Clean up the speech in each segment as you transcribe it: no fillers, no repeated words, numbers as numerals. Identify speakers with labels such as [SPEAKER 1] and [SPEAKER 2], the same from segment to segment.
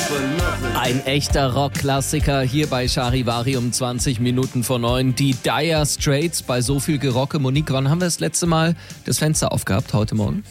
[SPEAKER 1] Ein echter Rockklassiker hier bei Charivari um 20 Minuten vor 9. Die Dire Straits bei so viel Gerocke. Monique, wann haben wir das letzte Mal das Fenster aufgehabt? Heute Morgen?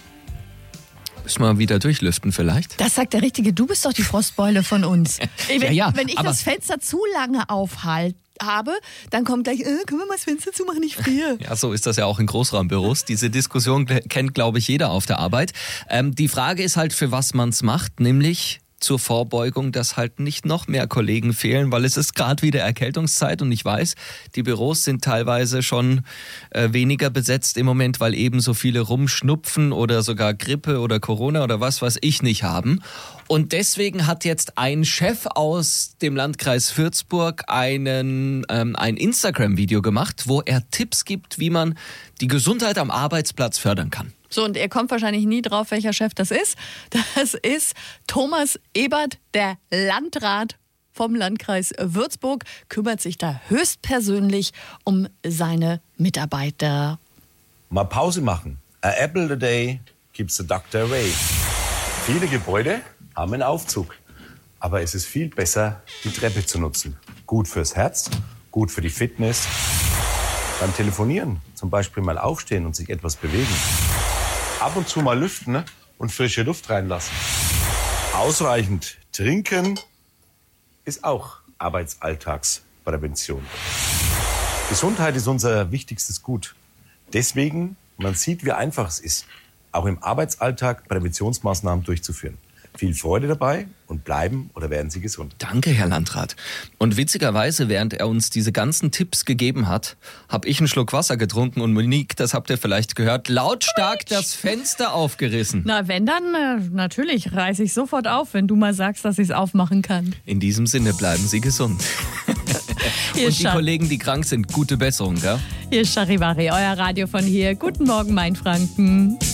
[SPEAKER 1] Müssen wir mal wieder durchlüften vielleicht?
[SPEAKER 2] Das sagt der Richtige. Du bist doch die Frostbeule von uns. Wenn ich
[SPEAKER 1] aber
[SPEAKER 2] das Fenster zu lange aufhalte, dann kommt gleich, können wir mal das Fenster zumachen, ich friere.
[SPEAKER 1] Ja, so ist das ja auch in Großraumbüros. Diese Diskussion kennt, glaube ich, jeder auf der Arbeit. Die Frage ist halt, für was man es macht, nämlich zur Vorbeugung, dass halt nicht noch mehr Kollegen fehlen, weil es ist gerade wieder Erkältungszeit und ich weiß, die Büros sind teilweise schon weniger besetzt im Moment, weil eben so viele rumschnupfen oder sogar Grippe oder Corona oder was weiß ich nicht haben. Und deswegen hat jetzt ein Chef aus dem Landkreis Würzburg ein Instagram-Video gemacht, wo er Tipps gibt, wie man die Gesundheit am Arbeitsplatz fördern kann.
[SPEAKER 2] So, und er kommt wahrscheinlich nie drauf, welcher Chef das ist. Das ist Thomas Ebert, der Landrat vom Landkreis Würzburg, kümmert sich da höchstpersönlich um seine Mitarbeiter.
[SPEAKER 3] Mal Pause machen. A apple a day keeps the doctor away. Viele Gebäude haben einen Aufzug. Aber es ist viel besser, die Treppe zu nutzen. Gut fürs Herz, gut für die Fitness. Beim Telefonieren zum Beispiel mal aufstehen und sich etwas bewegen. Ab und zu mal lüften, ne? Und frische Luft reinlassen. Ausreichend trinken ist auch Arbeitsalltagsprävention. Gesundheit ist unser wichtigstes Gut. Deswegen, man sieht, wie einfach es ist, auch im Arbeitsalltag Präventionsmaßnahmen durchzuführen. Viel Freude dabei und bleiben oder werden Sie gesund.
[SPEAKER 1] Danke, Herr Landrat. Und witzigerweise, während er uns diese ganzen Tipps gegeben hat, habe ich einen Schluck Wasser getrunken und Monique, das habt ihr vielleicht gehört, lautstark das Fenster aufgerissen.
[SPEAKER 2] Na, wenn dann, natürlich reiße ich sofort auf, wenn du mal sagst, dass ich es aufmachen kann.
[SPEAKER 1] In diesem Sinne, bleiben Sie gesund. Und die Kollegen, die krank sind, gute Besserung, gell?
[SPEAKER 2] Hier ist Charivari, euer Radio von hier. Guten Morgen, Mainfranken.